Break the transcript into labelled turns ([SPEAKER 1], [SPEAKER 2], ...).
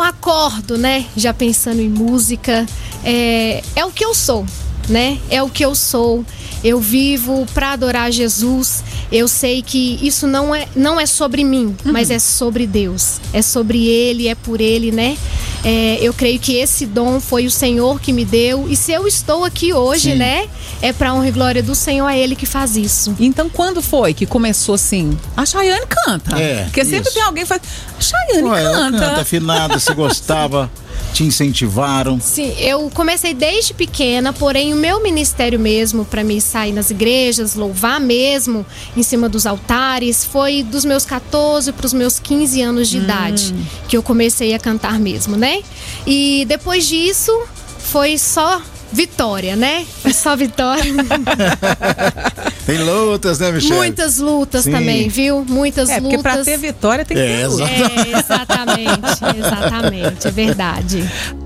[SPEAKER 1] eu acordo, né, já pensando em música, é o que eu sou, né? É o que eu sou. Eu vivo para adorar Jesus. Eu sei que isso não é sobre mim, mas é sobre Deus. É sobre Ele, é por Ele, né? Eu creio que esse dom foi o Senhor que me deu. E se eu estou aqui hoje, né? É para honra e glória do Senhor, é Ele que faz isso.
[SPEAKER 2] Então, quando foi que começou assim? A Chayane canta. Porque sempre tem alguém que fala, a Chayane canta.
[SPEAKER 3] Ela canta afinada, você gostava... Te incentivaram?
[SPEAKER 1] Sim, eu comecei desde pequena, porém o meu ministério mesmo, para mim sair nas igrejas, louvar mesmo em cima dos altares, foi dos meus 14 para os meus 15 anos de idade que eu comecei a cantar mesmo, né? E depois disso foi só vitória, né? Foi só vitória.
[SPEAKER 3] Tem lutas, né, Michele?
[SPEAKER 1] Muitas lutas também, viu? Muitas lutas.
[SPEAKER 2] Porque pra ter vitória tem que ter luta.
[SPEAKER 1] Exatamente, é verdade.